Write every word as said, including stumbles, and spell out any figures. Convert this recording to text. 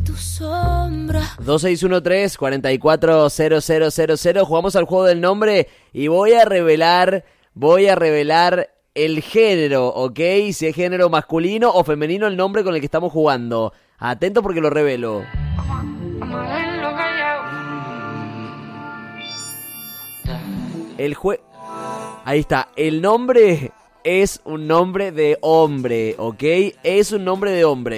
tu sombra. dos seis uno tres, cuatro cuatro cero cero cero cero. Jugamos al juego del nombre y voy a revelar, voy a revelar el género, ¿ok? Si es género masculino o femenino el nombre con el que estamos jugando. Atento porque lo revelo. El jue... Ahí está. El nombre es un nombre de hombre, ¿ok? Es un nombre de hombre.